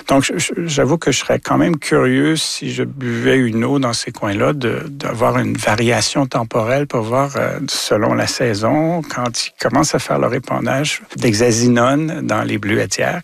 Donc, j'avoue que je serais quand même curieux si je buvais une eau dans ces coins-là d'avoir une variation temporelle pour voir, selon la saison, quand ils commencent à faire leur épandage d'hexazinone dans les bleuetières,